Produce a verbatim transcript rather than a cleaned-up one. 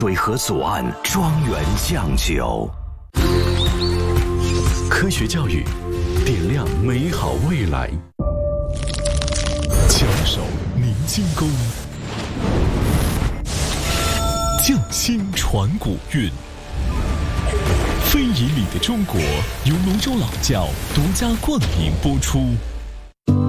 水河左岸庄园酱酒。科学教育，点亮美好未来。巧手凝金工，匠心传古韵。非遗里的中国由泸州老窖独家冠名播出。